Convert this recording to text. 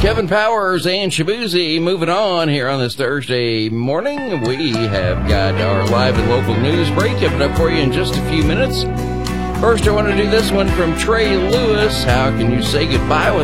Kevin Powers and Shabuzi moving on here on this Thursday morning. We have got our live and local news break coming up for you in just a few minutes. First, I want to do this one from Trey Lewis. How can you say goodbye without